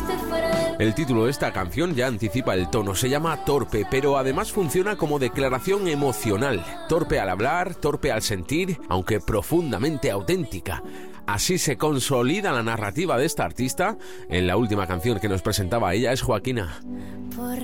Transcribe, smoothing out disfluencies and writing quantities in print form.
El título de esta canción ya anticipa el tono, se llama Torpe, pero además funciona como declaración emocional. Torpe al hablar, torpe al sentir, aunque profundamente auténtica. Así se consolida la narrativa de esta artista. En la última canción que nos presentaba ella es Joaquina. Por